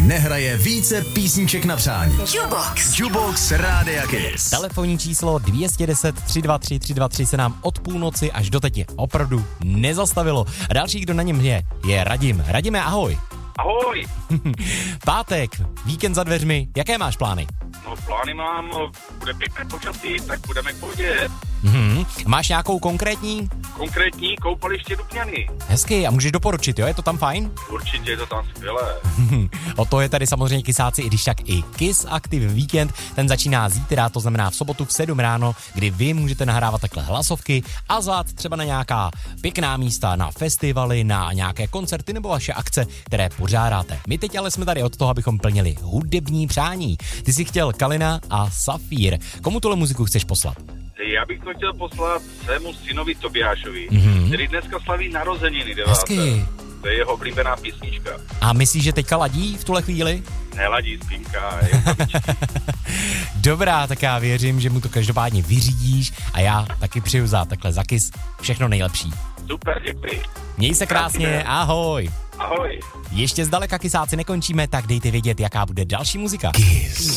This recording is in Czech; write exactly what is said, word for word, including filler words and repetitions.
nehraje více písniček na přání. Jukebox. Jukebox Rádia Kiss. Telefonní číslo dvě deset tři dva tři tři dva tři se nám od půlnoci až do teď opravdu nezastavilo. A další, kdo na něm je, je Radim. Radime, ahoj. Ahoj. Pátek, víkend za dveřmi, jaké máš plány? No plány mám, bude pěkné počasí, tak budeme k pohodě. Mhm. Máš nějakou konkrétní? Konkrétní koupaliště Dubňany. Hezky, a můžeš doporučit, jo? Je to tam fajn? Určitě je to tam skvělé. O to je tady samozřejmě Kissáci, i když tak i Kiss Active Weekend. Ten začíná zítra, to znamená v sobotu v sedm ráno, kdy vy můžete nahrávat takhle hlasovky a zvát třeba na nějaká pěkná místa, na festivaly, na nějaké koncerty nebo vaše akce, které pořádáte. My teď ale jsme tady od toho, abychom plnili hudební přání. Ty jsi chtěl Kalina a Safír. Komu tuhle muziku chceš poslat? Já bych to chtěl poslat svému synovi Tobiášovi, Mhm. který dneska slaví narozeniny deváté. Hezky. To je jeho oblíbená písnička. A myslíš, že teďka ladí v tuhle chvíli? Neladí spínka, je babičky. Dobrá, tak já věřím, že mu to každopádně vyřídíš a já taky přeju za takhle za Kiss všechno nejlepší. Super, děkuji. Měj se krásně, ahoj. Ahoj. Ještě zdaleka Kissáci nekončíme, tak dejte vědět, jaká bude další muzika. Kiss.